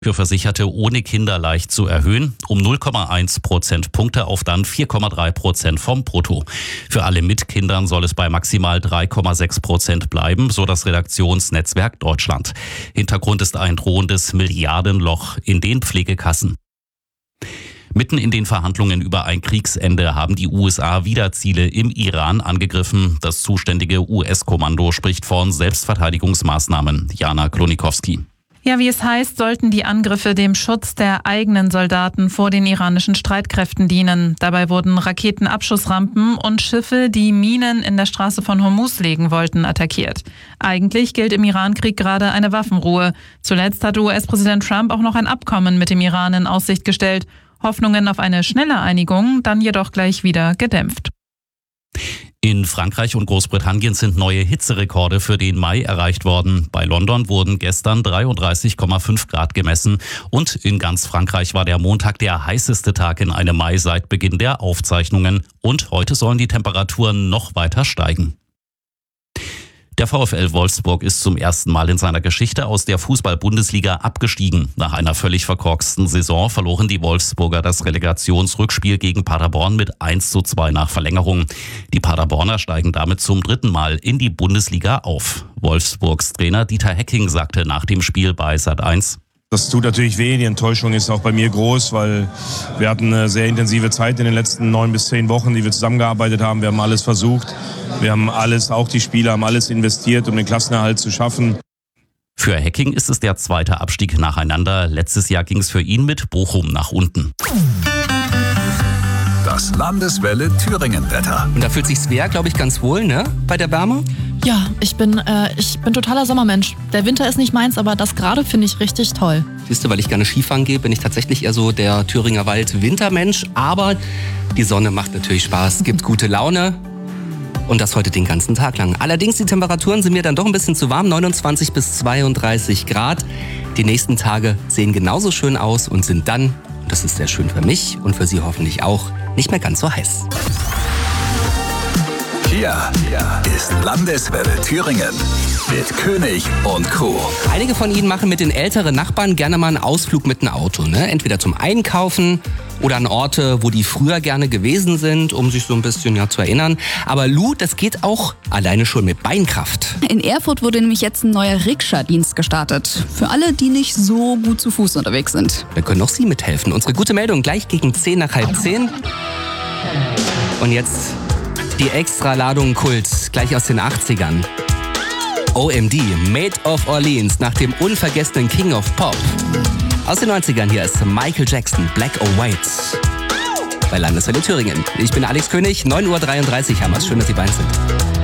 für Versicherte ohne Kinder leicht zu erhöhen, um 0,1 Prozentpunkte auf dann 4,3% vom Brutto. Für alle mit Kindern soll es bei maximal 3,6% bleiben, so das Redaktionsnetzwerk Deutschland. Hintergrund ist ein drohendes Milliardenloch in den Pflegekassen. Mitten in den Verhandlungen über ein Kriegsende haben die USA wieder Ziele im Iran angegriffen. Das zuständige US-Kommando spricht von Selbstverteidigungsmaßnahmen. Jana Klonikowski. Ja, wie es heißt, sollten die Angriffe dem Schutz der eigenen Soldaten vor den iranischen Streitkräften dienen. Dabei wurden Raketenabschussrampen und Schiffe, die Minen in der Straße von Hormuz legen wollten, attackiert. Eigentlich gilt im Irankrieg gerade eine Waffenruhe. Zuletzt hatte US-Präsident Trump auch noch ein Abkommen mit dem Iran in Aussicht gestellt. Hoffnungen auf eine schnelle Einigung dann jedoch gleich wieder gedämpft. In Frankreich und Großbritannien sind neue Hitzerekorde für den Mai erreicht worden. Bei London wurden gestern 33,5 Grad gemessen und in ganz Frankreich war der Montag der heißeste Tag in einem Mai seit Beginn der Aufzeichnungen. Und heute sollen die Temperaturen noch weiter steigen. Der VfL Wolfsburg ist zum ersten Mal in seiner Geschichte aus der Fußball-Bundesliga abgestiegen. Nach einer völlig verkorksten Saison verloren die Wolfsburger das Relegationsrückspiel gegen Paderborn mit 1:2 nach Verlängerung. Die Paderborner steigen damit zum 3. Mal in die Bundesliga auf. Wolfsburgs Trainer Dieter Hecking sagte nach dem Spiel bei Sat.1: Das tut natürlich weh, die Enttäuschung ist auch bei mir groß, weil wir hatten eine sehr intensive Zeit in den letzten 9 bis 10 Wochen, die wir zusammengearbeitet haben. Wir haben alles versucht, wir haben alles, auch die Spieler haben alles investiert, um den Klassenerhalt zu schaffen. Für Hecking ist es der zweite Abstieg nacheinander. Letztes Jahr ging es für ihn mit Bochum nach unten. Das Landeswelle Thüringen-Wetter. Und da fühlt sich Svea, glaube ich, ganz wohl, ne? Bei der Wärme? Ja, ich bin totaler Sommermensch. Der Winter ist nicht meins, aber das gerade finde ich richtig toll. Siehst du, weil ich gerne Skifahren gehe, bin ich tatsächlich eher so der Thüringer Wald-Wintermensch. Aber die Sonne macht natürlich Spaß, gibt gute Laune. Und das heute den ganzen Tag lang. Allerdings, die Temperaturen sind mir dann doch ein bisschen zu warm, 29 bis 32 Grad. Die nächsten Tage sehen genauso schön aus und sind dann, und das ist sehr schön für mich und für Sie hoffentlich auch, nicht mehr ganz so heiß. Hier ist Landeswelle Thüringen mit König und Co. Einige von Ihnen machen mit den älteren Nachbarn gerne mal einen Ausflug mit einem Auto, ne? Entweder zum Einkaufen oder an Orte, wo die früher gerne gewesen sind, um sich so ein bisschen zu erinnern. Aber Lou, das geht auch alleine schon mit Beinkraft. In Erfurt wurde nämlich jetzt ein neuer Rikscha-Dienst gestartet. Für alle, die nicht so gut zu Fuß unterwegs sind. Da können auch Sie mithelfen. Unsere gute Meldung gleich gegen 10 nach halb 10. Und jetzt die Extra-Ladung Kult, gleich aus den 80ern. OMD, Made of Orleans, nach dem unvergessenen King of Pop. Aus den 90ern hier ist Michael Jackson, Black or White. Bei Landeswelle Thüringen. Ich bin Alex König, 9:33 Uhr haben wir es. Schön, dass Sie bei uns sind.